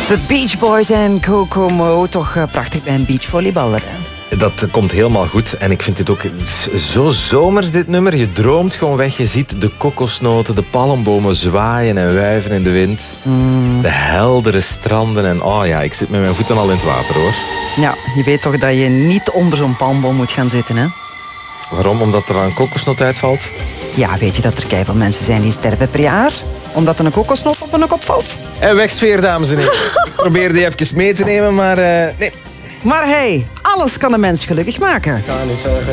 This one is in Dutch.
De Beach Boys en Kokomo, toch prachtig bij een beachvolleyballer, hè? Dat komt helemaal goed. En ik vind dit ook zo zomers, dit nummer. Je droomt gewoon weg. Je ziet de kokosnoten, de palmbomen zwaaien en wuiven in de wind. De heldere stranden. En oh ja, ik zit met mijn voeten al in het water, hoor. Ja, je weet toch dat je niet onder zo'n palmboom moet gaan zitten, hè? Waarom? Omdat er een kokosnoot uitvalt? Ja, weet je dat er keiveel mensen zijn die sterven per jaar? Omdat er een kokosnoot op hun kop valt? En wegsfeer, dames en heren. Ik probeer die even mee te nemen, maar nee. Maar hey, alles kan een mens gelukkig maken. Ik kan niet zeggen